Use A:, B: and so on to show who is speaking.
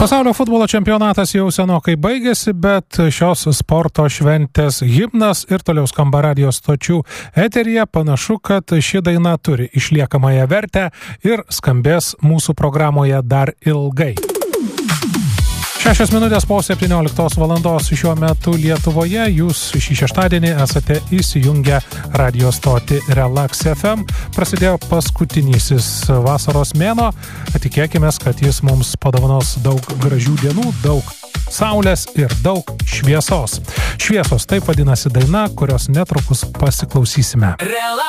A: Pasaulio futbolo čempionatas jau senokai baigėsi, bet šios sporto šventės himnas ir toliau skamba radijo stočių eteryje. Panašu, kad ši daina turi išliekamąją vertę ir skambės mūsų programoje dar ilgai. 6 minutės po 17 valandos šiuo metu Lietuvoje. Jūs šį šeštadienį esate įsijungę radio stotį Relax FM. Prasidėjo paskutinysis vasaros mėnuo. Tikėkime, kad jis mums padovanos daug gražių dienų, daug saulės ir daug šviesos. Šviesos, taip vadinasi daina, kurios netrukus pasiklausysime.